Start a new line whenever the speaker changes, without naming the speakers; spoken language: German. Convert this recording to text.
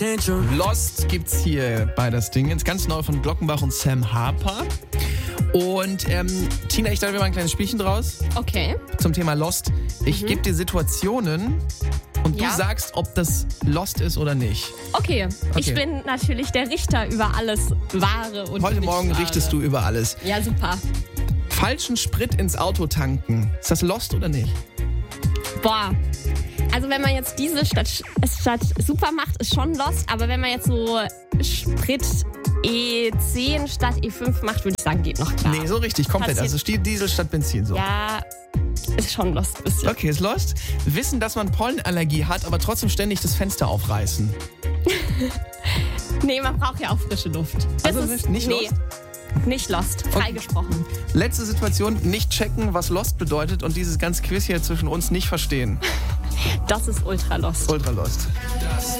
Lost gibt's hier bei das Ding. Jetzt ganz neu von Glockenbach und Sam Harper. Und Tina, ich dachte, wir machen ein kleines Spielchen draus.
Okay.
Zum Thema Lost. Ich gebe dir Situationen und du sagst, ob das Lost ist oder nicht.
Okay. Ich bin natürlich der Richter über alles Wahre und
Heute Morgen
Nicht-Wahre.
richtest du über alles.
Ja, super.
Falschen Sprit ins Auto tanken. Ist das Lost oder nicht?
Boah. Also wenn man jetzt diese statt Super macht, ist schon Lost. Aber wenn man jetzt so Sprit E10 statt E5 macht, würde ich sagen, geht noch klar.
Nee, so richtig, komplett.
Passiert.
Also Diesel statt Benzin. So.
Ja, ist schon Lost ein bisschen.
Okay, ist Lost. Wissen, dass man Pollenallergie hat, aber trotzdem ständig das Fenster aufreißen.
Nee, man braucht ja auch frische Luft. Das
Also
ist
nicht Lost?
Nicht Lost, freigesprochen.
Letzte Situation, nicht checken, was Lost bedeutet und dieses ganze Quiz hier zwischen uns nicht verstehen.
Das ist ultra Lost.
Ultra Lost.